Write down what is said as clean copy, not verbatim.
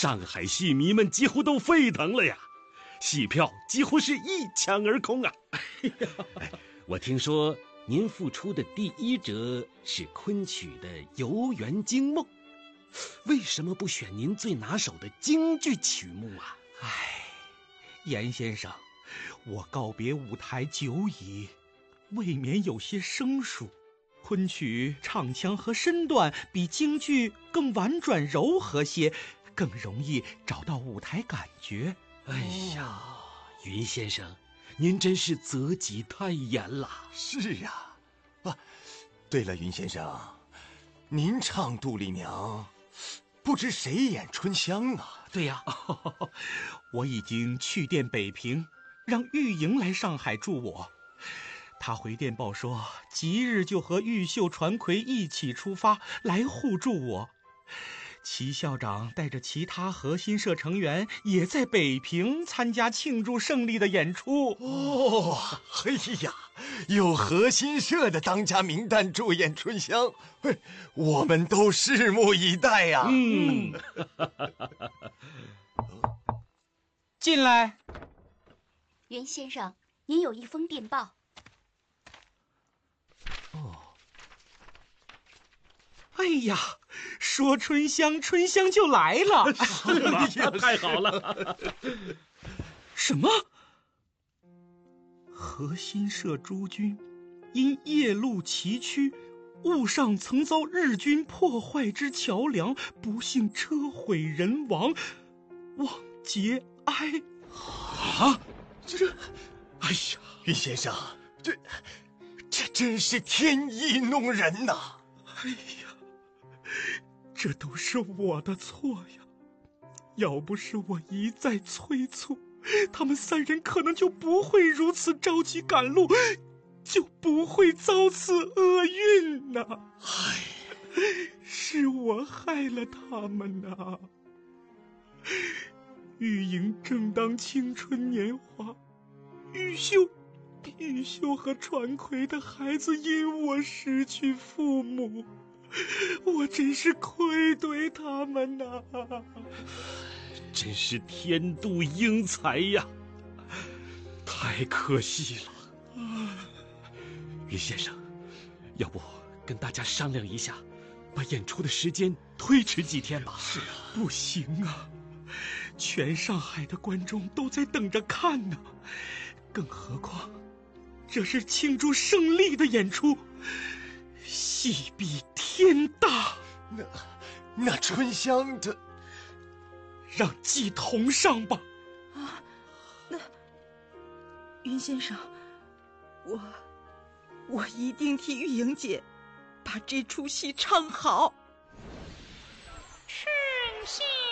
上海戏迷们几乎都沸腾了呀，戏票几乎是一抢而空啊！我听说您复出的第1折是昆曲的《游园惊梦》，为什么不选您最拿手的京剧曲目啊？ 严先生，我告别舞台久矣，未免有些生疏。昆曲唱腔和身段比京剧更婉转柔和些，更容易找到舞台感觉。 哎呀，云先生，您真是责己太严了。 是啊，对了，云先生，您唱杜丽娘，不知谁演春香啊？ 对呀，我已经去电北平，让玉莹来上海助我。他回电报说，即日就和玉秀、传魁一起出发来护助我。齐校长带着其他核心社成员也在北平参加庆祝胜利的演出。 哎呀，有核心社的当家名旦助演春香，我们都拭目以待呀。 进来。 袁先生，您有一封电报。 哎呀，说春香，春香就来了。 是吗？太好了。 什么？核心社诸军因夜路崎岖，误上曾遭日军破坏之桥梁，不幸车毁人亡，望节哀。 哎呀，云先生，这真是天意弄人呐！ 哎呀，这都是我的错呀！要不是我一再催促，他们3人可能就不会如此着急赶路，就不会遭此厄运呐！是我害了他们呐！玉莹正当青春年华，玉秀和传魁的孩子因我失去父母，我真是愧对他们呐！ 真是天妒英才呀，太可惜了。于先生，要不跟大家商量一下，把演出的时间推迟几天吧？ 是啊， 不行啊，全上海的观众都在等着看呢，更何况这是庆祝胜利的演出，戏比天大。 那春香的， 让季同上吧。 那云先生，我一定替玉莹姐把这出戏唱好。 春香